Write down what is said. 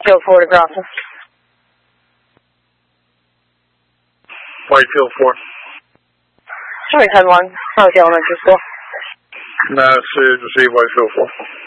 Whitefield 4 to Grafton. Whitefield 4. Sorry, 10-1. How's the elementary school? No, it's Whitefield 4.